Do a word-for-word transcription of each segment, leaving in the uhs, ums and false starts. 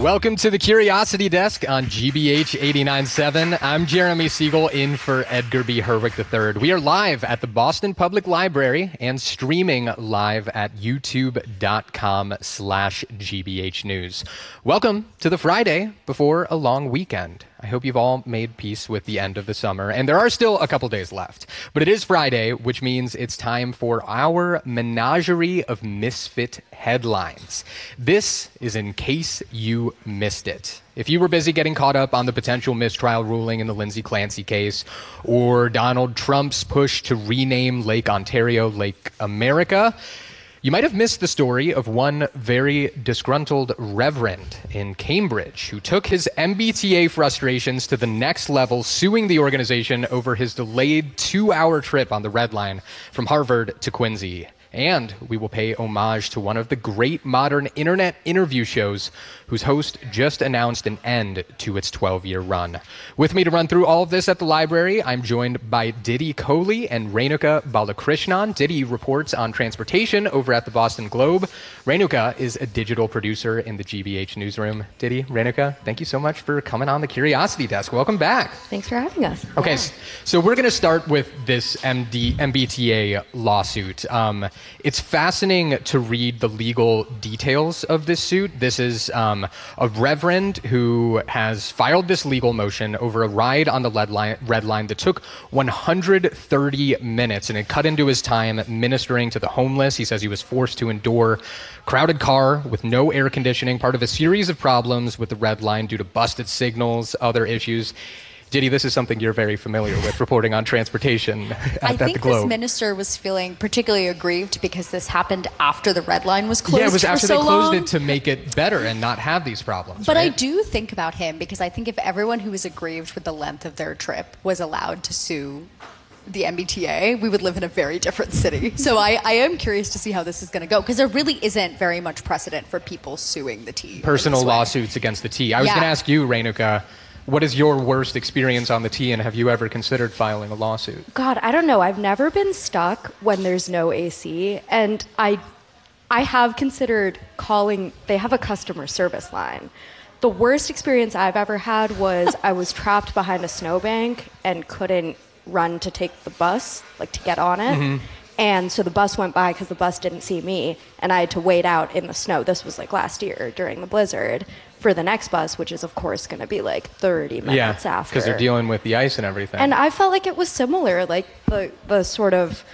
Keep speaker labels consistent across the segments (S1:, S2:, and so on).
S1: Welcome to the Curiosity Desk on G B H eighty-nine point seven. I'm Jeremy Siegel in for Edgar B. Herwick the third. We are live at the Boston Public Library and streaming live at youtube.com slash GBH News. Welcome to the Friday before a long weekend. I hope you've all made peace with the end of the summer, and there are still a couple days left. But it is Friday, which means it's time for our menagerie of misfit headlines. This is in case you missed it. If you were busy getting caught up on the potential mistrial ruling in the Lindsay Clancy case, or Donald Trump's push to rename Lake Ontario Lake America, you might have missed the story of one very disgruntled reverend in Cambridge who took his M B T A frustrations to the next level, suing the organization over his delayed two-hour trip on the Red Line from Harvard to Quincy. And we will pay homage to one of the great modern internet interview shows whose host just announced an end to its twelve-year run. With me to run through all of this at the library, I'm joined by Diddy Kohli and Renuka Balakrishnan. Diddy reports on transportation over at the Boston Globe. Renuka is a digital producer in the G B H newsroom. Diddy, Renuka, thank you so much for coming on the Curiosity Desk. Welcome back.
S2: Thanks for having us.
S1: Okay,
S2: yeah.
S1: so we're going to start with this M D, M B T A lawsuit. Um, It's fascinating to read the legal details of this suit. This is um, a reverend who has filed this legal motion over a ride on the red line, red line that took one hundred thirty minutes, and it cut into his time ministering to the homeless. He says he was forced to endure crowded car with no air conditioning, part of a series of problems with the red line due to busted signals, other issues. Diddy, this is something you're very familiar with, reporting on transportation at,
S2: I
S1: at the
S2: think
S1: Globe.
S2: this minister was feeling particularly aggrieved because this happened after the red line was closed.
S1: Yeah, it was after
S2: so
S1: they closed
S2: long.
S1: it to make it better and not have these problems.
S2: But
S1: right?
S2: I do think about him because I think if everyone who was aggrieved with the length of their trip was allowed to sue the M B T A, we would live in a very different city. So I, I am curious to see how this is going to go, because there really isn't very much precedent for people suing the T.
S1: Personal lawsuits against the T. I was
S2: Yeah.
S1: going to ask you, Renuka, what is your worst experience on the T, and have you ever considered filing a lawsuit?
S3: God, I don't know. I've never been stuck when there's no A C, and I, I have considered calling. They have a customer service line. The worst experience I've ever had was I was trapped behind a snowbank and couldn't run to take the bus, like to get on it. Mm-hmm. And so the bus went by because the bus didn't see me, and I had to wait out in the snow. This was like last year during the blizzard for the next bus, which is of course going to be like thirty minutes
S1: yeah,
S3: after.
S1: because they're dealing with the ice and everything.
S3: And I felt like it was similar, like the the sort of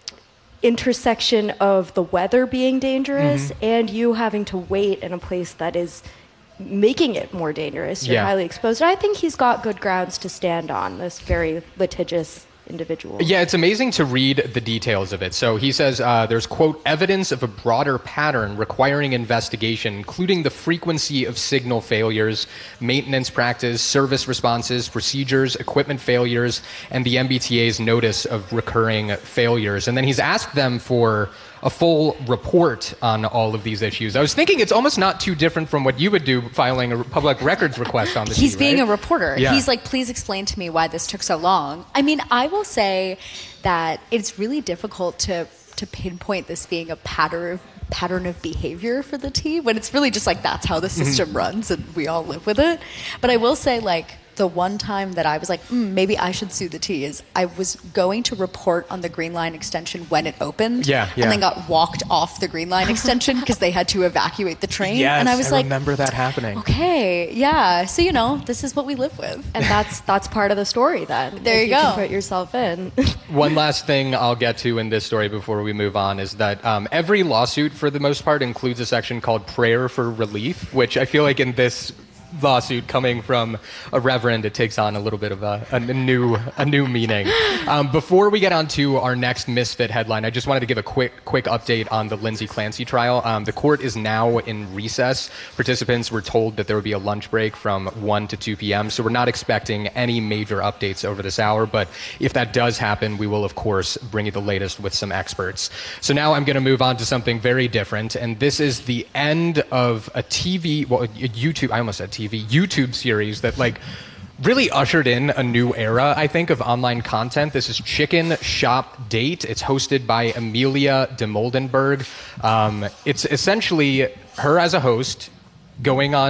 S3: intersection of the weather being dangerous mm-hmm. and you having to wait in a place that is making it more dangerous. You're
S1: yeah.
S3: highly exposed. And I think he's got good grounds to stand on, this very litigious individual.
S1: Yeah, it's amazing to read the details of it. So he says uh, there's, quote, evidence of a broader pattern requiring investigation, including the frequency of signal failures, maintenance practice, service responses, procedures, equipment failures, and the M B T A's notice of recurring failures. And then he's asked them for a full report on all of these issues. I was thinking it's almost not too different from what you would do filing a public records request on the
S2: He's
S1: T,
S2: being
S1: right?
S2: a reporter.
S1: Yeah.
S2: He's like, please explain to me why this took so long. I mean, I will say that it's really difficult to to pinpoint this being a pattern of pattern of behavior for the T, when it's really just like that's how the system mm-hmm. runs and we all live with it. But I will say, like, the one time that I was like, mm, maybe I should sue the T is I was going to report on the Green Line extension when it opened.
S1: Yeah, yeah.
S2: And then got walked off the Green Line extension because they had to evacuate the train.
S1: Yes,
S2: and I was
S1: I
S2: like,
S1: remember that happening.
S2: Okay, yeah. So, you know, this is what we live with.
S3: And that's that's part of the story then.
S2: There
S3: if
S2: you
S3: you
S2: go.
S3: can put yourself in.
S1: One last thing I'll get to in this story before we move on is that um, every lawsuit, for the most part, includes a section called prayer for relief, which I feel like in this lawsuit coming from a reverend, it takes on a little bit of a, a new a new meaning. Um, before we get on to our next Misfit headline, I just wanted to give a quick quick update on the Lindsay Clancy trial. Um, the court is now in recess. Participants were told that there would be a lunch break from one to two p.m., so we're not expecting any major updates over this hour, but if that does happen, we will, of course, bring you the latest with some experts. So now I'm going to move on to something very different, and this is the end of a T V, well, a YouTube, I almost said T V, YouTube series that, like, really ushered in a new era, I think, of online content. This is Chicken Shop Date. It's hosted by Amelia de Moldenberg. Um, it's essentially her as a host going on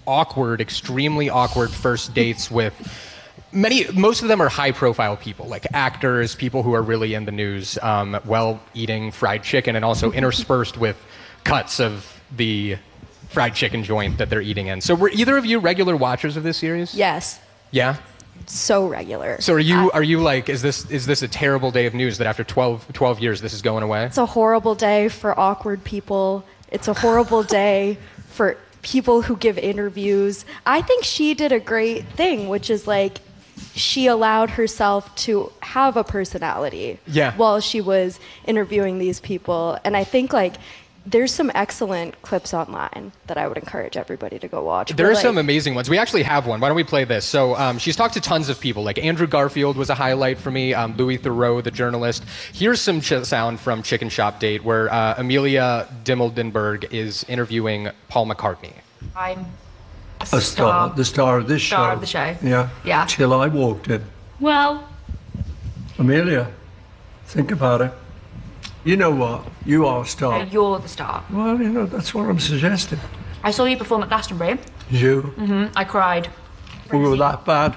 S1: awkward, extremely awkward first dates with many, most of them are high-profile people, like actors, people who are really in the news, um, while eating fried chicken, and also interspersed with cuts of the fried chicken joint that they're eating in. So were either of you regular watchers of this series?
S3: Yes.
S1: Yeah?
S3: So regular.
S1: So are you,
S3: I-
S1: are you like, is this, is this a terrible day of news that after twelve, twelve years this is going away?
S3: It's a horrible day for awkward people. It's a horrible day for people who give interviews. I think she did a great thing, which is like, she allowed herself to have a personality
S1: Yeah.
S3: while she was interviewing these people. And I think like there's some excellent clips online that I would encourage everybody to go watch.
S1: There
S3: But,
S1: are
S3: like,
S1: some amazing ones. We actually have one. Why don't we play this? So um, she's talked to tons of people. Like Andrew Garfield was a highlight for me. Um, Louis Theroux, the journalist. Here's some ch- sound from Chicken Shop Date where uh, Amelia Dimmeldenberg is interviewing Paul McCartney.
S4: I'm a
S5: A
S4: star.
S5: star, the star of this
S4: Star
S5: show.
S4: of the show.
S5: Yeah.
S4: Yeah.
S5: Till I walked in.
S4: Well,
S5: Amelia, think about it. You know what? You are a
S4: uh,
S5: star.
S4: you're the star.
S5: Well, you know, that's what I'm suggesting.
S4: I saw you perform at Glastonbury.
S5: You?
S4: Mm, I cried.
S5: We were that bad.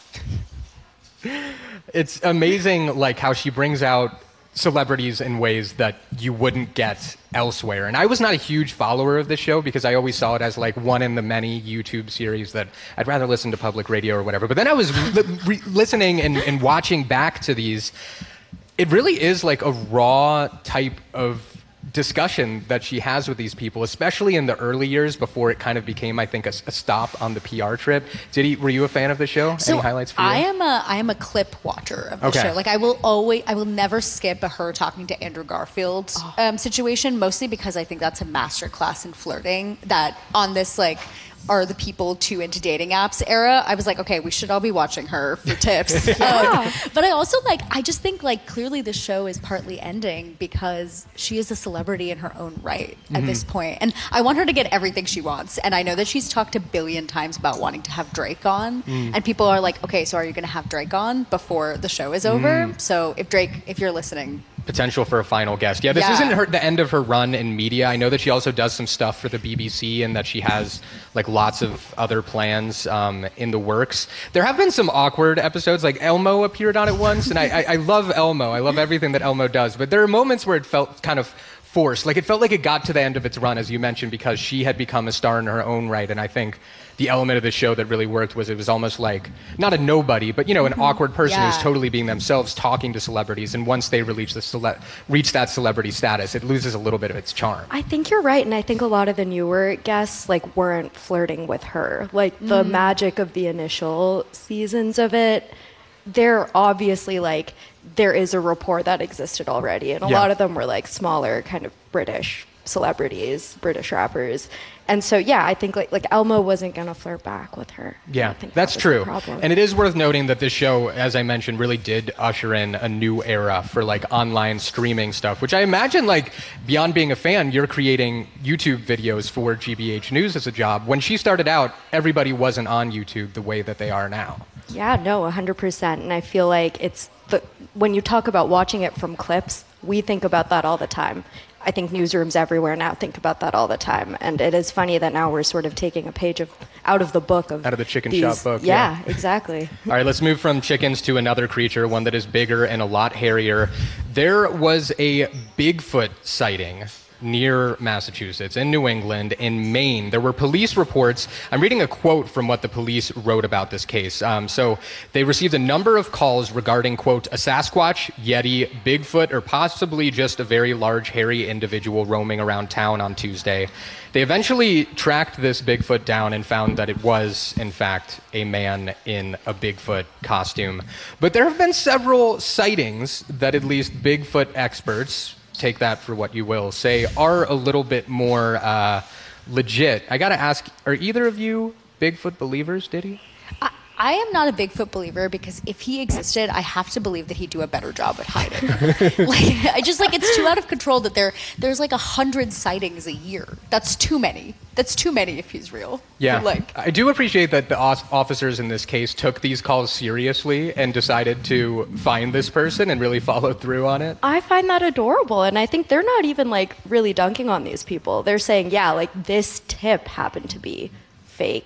S1: It's amazing, like how she brings out celebrities in ways that you wouldn't get elsewhere. And I was not a huge follower of this show because I always saw it as like one in the many YouTube series that I'd rather listen to public radio or whatever. But then I was li- re- listening and, and watching back to these. It really is like a raw type of discussion that she has with these people, especially in the early years before it kind of became, I think, a, a stop on the P R trip. Did he, were you a fan of the show?
S2: So
S1: Any highlights for you?
S2: I am a I am a clip watcher of the
S1: Okay.
S2: show. Like I will always I will never skip a her talking to Andrew Garfield um, situation, mostly because I think that's a masterclass in flirting. That on this like are the people too into dating apps era, I was like, okay, we should all be watching her for tips. um, but I also like I just think like clearly the show is partly ending because she is a celebrity in her own right at this point. And I want her to get everything she wants. And I know that she's talked a billion times about wanting to have Drake on. And people are like, okay, so are you going to have Drake on before the show is over? So if Drake, if you're listening,
S1: Potential for a final guest. Yeah, this
S2: Yeah.
S1: isn't her, the end of her run in media. I know that she also does some stuff for the B B C and that she has like lots of other plans um, in the works. There have been some awkward episodes, like Elmo appeared on it once, and I, I, I love Elmo. I love everything that Elmo does, but there are moments where it felt kind of forced. Like it felt like it got to the end of its run, as you mentioned, because she had become a star in her own right, and I think the element of the show that really worked was it was almost like not a nobody, but you know, an awkward person who's
S2: Yeah.
S1: totally being themselves, talking to celebrities, and once they reach the cele- reach that celebrity status, it loses a little bit of its charm.
S3: I think you're right, and I think a lot of the newer guests like weren't flirting with her. Like the magic of the initial seasons of it, they're obviously like there is a rapport that existed already, and a
S1: Yeah.
S3: lot of them were like smaller, kind of British celebrities, British rappers, and so yeah, I think like like Elmo wasn't gonna flirt back with her.
S1: Yeah,
S3: I think
S1: that's
S3: that was
S1: true.
S3: the problem.
S1: And it is worth noting that this show, as I mentioned, really did usher in a new era for like online streaming stuff, which I imagine like beyond being a fan, you're creating YouTube videos for G B H News as a job. When she started out, everybody wasn't on YouTube the way that they are now.
S3: Yeah, no, one hundred percent. And I feel like it's the when you talk about watching it from clips, we think about that all the time. I think newsrooms everywhere now think about that all the time. And it is funny that now we're sort of taking a page of out of the book of
S1: Out of the chicken
S3: these-
S1: shop book,
S3: Yeah,
S1: yeah.
S3: exactly.
S1: All right, let's move from chickens to another creature, one that is bigger and a lot hairier. There was a Bigfoot sighting near Massachusetts, in New England, in Maine. There were police reports. I'm reading a quote from what the police wrote about this case. Um, so they received a number of calls regarding, quote, a Sasquatch, Yeti, Bigfoot, or possibly just a very large, hairy individual roaming around town on Tuesday. They eventually tracked this Bigfoot down and found that it was, in fact, a man in a Bigfoot costume. But there have been several sightings that at least Bigfoot experts, take that for what you will, say are a little bit more uh, legit. I gotta ask, are either of you Bigfoot believers, Diddy?
S2: I, I am not a Bigfoot believer because if he existed, I have to believe that he'd do a better job at hiding. like, I just like it's too out of control that there there's like a hundred sightings a year. That's too many. That's too many if he's real.
S1: Yeah,
S2: Like
S1: I do appreciate that the os- officers in this case took these calls seriously and decided to find this person and really followed through on it.
S3: I find that adorable, and I think they're not even like really dunking on these people. They're saying, yeah, like this tip happened to be fake.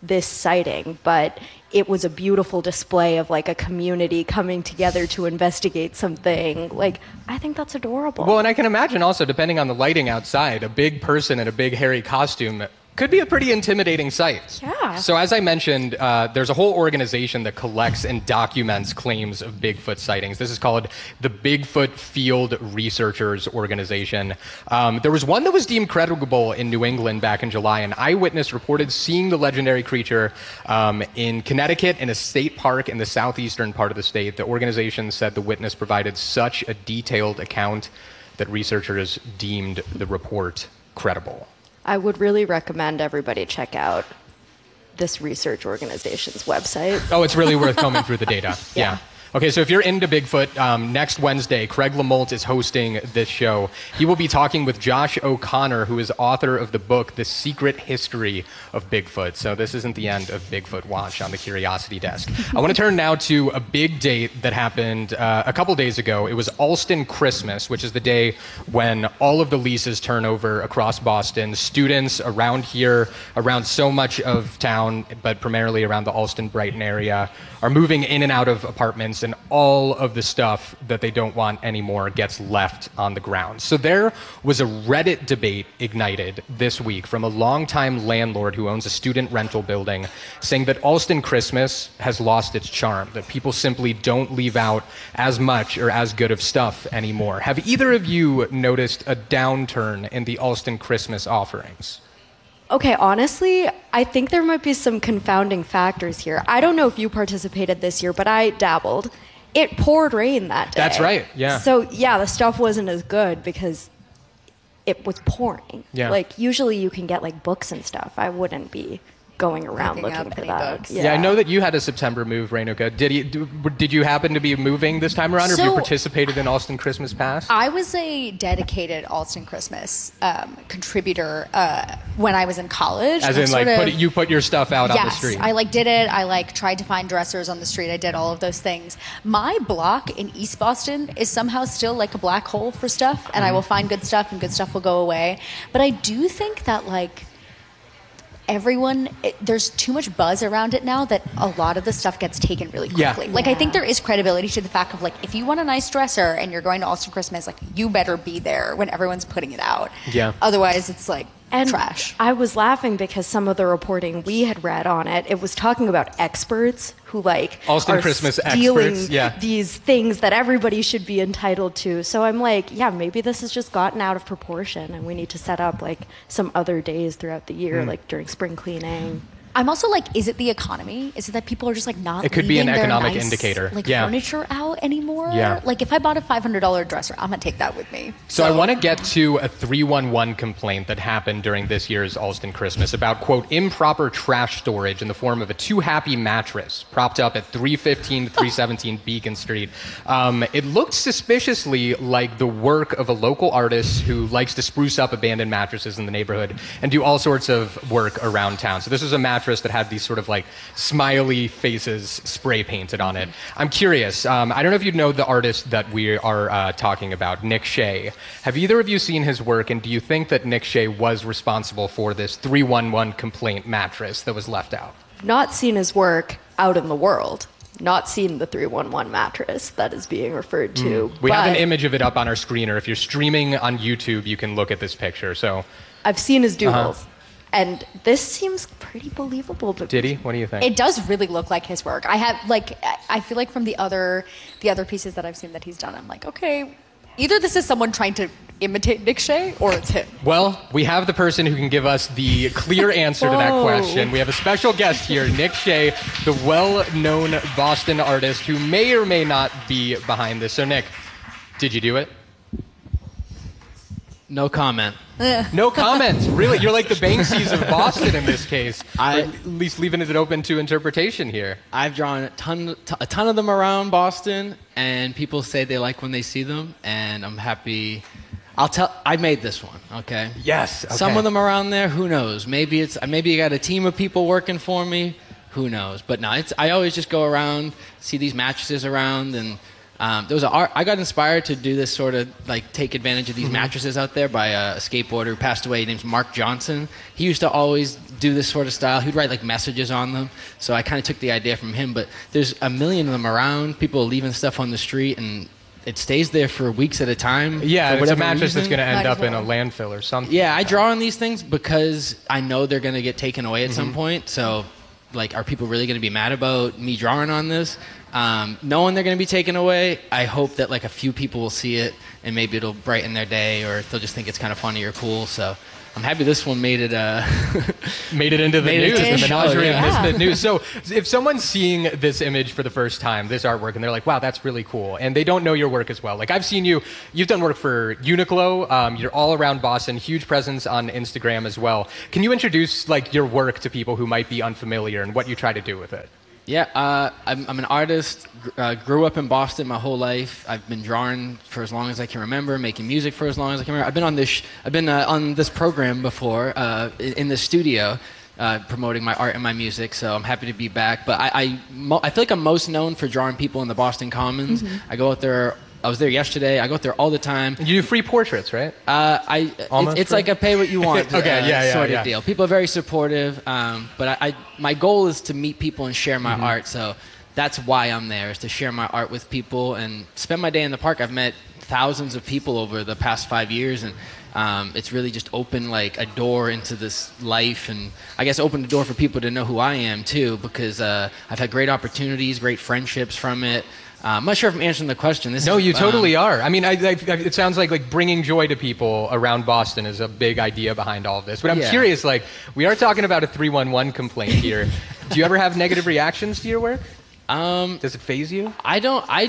S3: this sighting, but it was a beautiful display of like a community coming together to investigate something. Like, I think that's adorable.
S1: Well, and I can imagine also, depending on the lighting outside, a big person in a big hairy costume could be a pretty intimidating sight.
S3: Yeah.
S1: So as I mentioned, uh, there's a whole organization that collects and documents claims of Bigfoot sightings. This is called the Bigfoot Field Researchers Organization. Um, there was one that was deemed credible in New England back in July. An eyewitness reported seeing the legendary creature um, in Connecticut in a state park in the southeastern part of the state. The organization said the witness provided such a detailed account that researchers deemed the report credible.
S3: I would really recommend everybody check out this research organization's website.
S1: Oh, it's really worth combing through the data.
S3: Yeah.
S1: Yeah. Okay, so if you're into Bigfoot, um, next Wednesday, Craig Lamont is hosting this show. He will be talking with Josh O'Connor, who is author of the book, The Secret History of Bigfoot. So this isn't the end of Bigfoot Watch on the Curiosity Desk. I want to turn now to a big date that happened uh, a couple days ago. It was Alston Christmas, which is the day when all of the leases turn over across Boston. Students around here, around so much of town, but primarily around the Alston-Brighton area, are moving in and out of apartments, and all of the stuff that they don't want anymore gets left on the ground. So there was a Reddit debate ignited this week from a longtime landlord who owns a student rental building, saying that Alston Christmas has lost its charm, that people simply don't leave out as much or as good of stuff anymore. Have either of you noticed a downturn in the Alston Christmas offerings?
S3: Okay, honestly, I think there might be some confounding factors here. I don't know if you participated this year, but I dabbled. It poured rain that day.
S1: That's right, yeah.
S3: So, yeah, the stuff wasn't as good because it was pouring.
S1: Yeah.
S3: Like, usually you can get, like, books and stuff. I wouldn't be going around
S2: Picking
S3: looking
S2: up
S3: for
S2: any
S3: that.
S2: books.
S1: Yeah. I know that you had a September move, Rainuka. Did you, did you happen to be moving this time around, or have you
S2: So-
S1: participated in Alston Christmas Pass?
S2: I was a dedicated Alston Christmas um, contributor uh, when I was in college.
S1: As
S2: I
S1: in, like,
S2: sort of-
S1: put it, you put your stuff out on the
S2: Yes,
S1: street.
S2: I like did it. I like tried to find dressers on the street. I did all of those things. My block in East Boston is somehow still like a black hole for stuff, and I will find good stuff, and good stuff will go away. But I do think that like everyone, it, there's too much buzz around it now that a lot of the stuff gets taken really
S1: Yeah.
S2: quickly. Like I think there is credibility to the fact of like if you want a nice dresser and you're going to Alston Christmas, like you better be there when everyone's putting it out.
S1: Yeah.
S2: Otherwise, it's like
S3: And
S2: trash.
S3: I was laughing because some of the reporting we had read on it, it was talking about experts who like
S1: Alston
S3: are
S1: Christmas
S3: stealing
S1: experts, yeah.
S3: these things that everybody should be entitled to. So I'm like, yeah, maybe this has just gotten out of proportion, and we need to set up like some other days throughout the year,
S1: Hmm.
S3: like during spring cleaning.
S2: I'm also like, is it the economy? Is it that people are just like not
S1: It could be an
S2: leaving their
S1: economic
S2: nice,
S1: indicator.
S2: like
S1: Yeah.
S2: furniture out anymore?
S1: Yeah.
S2: Like if I bought a five hundred dollars dresser, I'm gonna take that with me.
S1: So I want to get to a three one one complaint that happened during this year's Alston Christmas about, quote, improper trash storage in the form of a Too Happy mattress propped up at three fifteen to three seventeen Beacon Street. Um, it looked suspiciously like the work of a local artist who likes to spruce up abandoned mattresses in the neighborhood and do all sorts of work around town. So this was a mattress that had these sort of like smiley faces spray painted on it. I'm curious. Um, I don't know if you know the artist that we are uh, talking about, Nick Shea. Have either of you seen his work, and do you think that Nick Shea was responsible for this three one one complaint mattress that was left out?
S3: Not seen his work out in the world. Not seen the three one one mattress that is being referred to.
S1: We have an
S3: but
S1: image of it up on our screen, or if you're streaming on YouTube, you can look at this picture. So,
S3: I've seen his doodles.
S1: Uh-huh.
S3: And this seems pretty believable. But
S1: did he? What do you think?
S2: It does really look like his work. I have like I- I feel like from the other the other pieces that I've seen that he's done, I'm like, okay, either this is someone trying to imitate Nick Shea or it's him.
S1: Well, we have the person who can give us the clear answer to that
S3: Whoa.
S1: question. We have a special guest here, Nick Shea, the well-known Boston artist who may or may not be behind this. So, Nick, did you do it?
S6: No comment.
S1: No comments. Really, you're like the Banksys of Boston in this case.
S6: I-
S1: Or at least leaving it open to interpretation here.
S6: I've drawn a ton, a ton of them around Boston, and people say they like when they see them, and I'm happy. I'll tell. I made this one. Okay.
S1: Yes. Okay.
S6: Some of them around there. Who knows? Maybe it's maybe I got a team of people working for me. Who knows? But no, it's. I always just go around, see these mattresses around, and um, there was a art. I got inspired to do this sort of like take advantage of these
S1: Mm-hmm.
S6: mattresses out there by a skateboarder who passed away named Mark Johnson. He used to always do this sort of style. He'd write like messages on them. So I kind of took the idea from him. But there's a million of them around. People leaving stuff on the street, and it stays there for weeks at a time.
S1: Yeah,
S6: for
S1: it's a
S6: whatever
S1: mattress
S6: reason.
S1: that's going to end
S2: Might
S1: up
S2: as
S1: in a
S2: well.
S1: landfill or something.
S6: Yeah, I draw on these things because I know they're going to get taken away at
S1: Mm-hmm.
S6: some point. So, like, are people really going to be mad about me drawing on this? Um, knowing they're going to be taken away, I hope that, like, a few people will see it and maybe it'll brighten their day, or they'll just think it's kind of funny or cool. So I'm happy this one made it uh,
S1: Made it into the
S6: Made it
S1: news,
S6: to
S1: the
S6: the show,
S1: menagerie
S6: yeah.
S1: of Misfit news. So if someone's seeing this image for the first time, this artwork, and they're like, wow, that's really cool, and they don't know your work as well. Like, I've seen you, you've done work for Uniqlo, um, you're all around Boston, huge presence on Instagram as well. Can you introduce, like, your work to people who might be unfamiliar and what you try to do with it?
S6: Yeah, uh, I'm, I'm an artist. gr- Uh, grew up in Boston my whole life. I've been drawing for as long as I can remember, making music for as long as I can remember. I've been on this. Sh- I've been uh, on this program before uh, in, in the studio, uh, promoting my art and my music. So I'm happy to be back. But I, I, mo- I feel like I'm most known for drawing people in the Boston Commons. I go out there. I was there yesterday. I go out there all the time.
S1: You do free portraits, right?
S6: Uh, I
S1: Almost
S6: it's, it's
S1: free?
S6: like a pay what you want
S1: Okay,
S6: uh,
S1: yeah, yeah,
S6: sort
S1: yeah.
S6: of deal. People are very supportive, um, but I, I my goal is to meet people and share
S1: Mm-hmm.
S6: my art. So that's why I'm there, is to share my art with people and spend my day in the park. I've met thousands of people over the past five years, and um, it's really just opened like a door into this life, and I guess opened the door for people to know who I am too, because uh, I've had great opportunities, great friendships from it. Uh, I'm not sure if I'm answering the question. This
S1: No,
S6: is,
S1: you totally
S6: um,
S1: are. I mean, I, I, it sounds like like bringing joy to people around Boston is a big idea behind all of this. But I'm
S6: Yeah.
S1: curious, like, we are talking about a three one one complaint here. Do you ever have negative reactions to your work?
S6: Um,
S1: Does it phase you?
S6: I don't. I.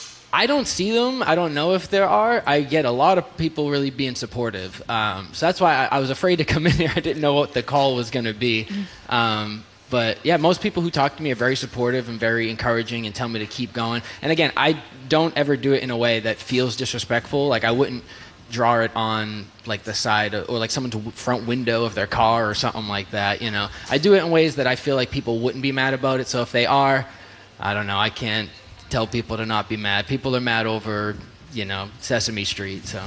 S6: I don't see them. I don't know if there are. I get a lot of people really being supportive. Um, so that's why I, I was afraid to come in here. I didn't know what the call was going to be. Um, but yeah, most people who talk to me are very supportive and very encouraging and tell me to keep going. And again, I don't ever do it in a way that feels disrespectful. Like, I wouldn't draw it on like the side of, or like someone's front window of their car or something like that. You know, I do it in ways that I feel like people wouldn't be mad about it. So if they are, I don't know. I can't tell people to not be mad. People are mad over, you know, Sesame Street. So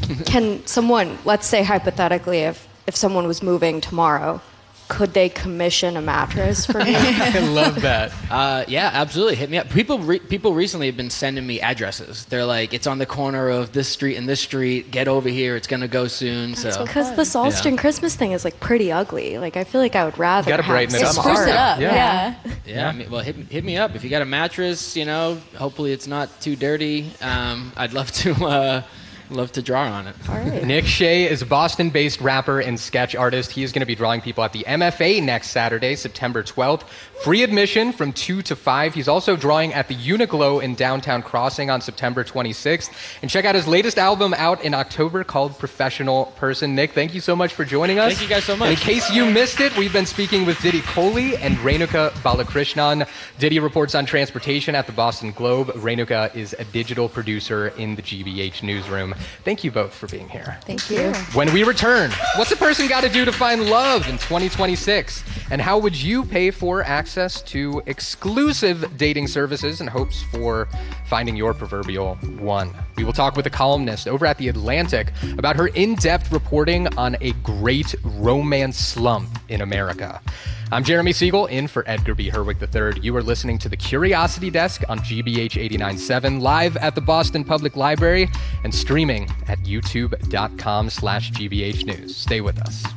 S3: Can someone, let's say hypothetically, if, if someone was moving tomorrow, could they commission a mattress for me?
S1: I love that.
S6: uh, yeah, absolutely. Hit me up. People re- people recently have been sending me addresses. They're like, it's on the corner of this street and this street. Get over here. It's gonna go soon. So
S3: Because the Salston
S6: Yeah.
S3: Christmas thing is like pretty ugly. Like, I feel like I would rather
S1: Gotta
S3: have
S1: brighten it
S3: some
S1: up.
S2: Spruce
S3: art.
S2: it up.
S1: Yeah.
S2: Yeah.
S6: yeah, I mean, well, hit, hit me up if you got a mattress. You know, hopefully it's not too dirty. Um, I'd love to uh, love to draw on it.
S3: All right.
S1: Nick Shea is a Boston-based rapper and sketch artist. He is going to be drawing people at the M F A next Saturday, September twelfth. Free admission from two to five. He's also drawing at the Uniqlo in downtown Crossing on September twenty-sixth. And check out his latest album out in October called Professional Person. Nick, thank you so much for joining us.
S6: Thank you guys so much.
S1: And in case you missed it, we've been speaking with Diddy Kohli and Renuka Balakrishnan. Diddy reports on transportation at the Boston Globe. Renuka is a digital producer in the G B H newsroom. Thank you both for being here.
S2: Thank you.
S1: When we return, what's a person got to do to find love in twenty twenty-six? And how would you pay for access to exclusive dating services in hopes for finding your proverbial one? We will talk with a columnist over at The Atlantic about her in-depth reporting on a great romance slump in America. I'm Jeremy Siegel, in for Edgar B. Herwick the third. You are listening to The Curiosity Desk on G B H eighty-nine point seven, live at the Boston Public Library and streaming at youtube.com slash GBH News. Stay with us.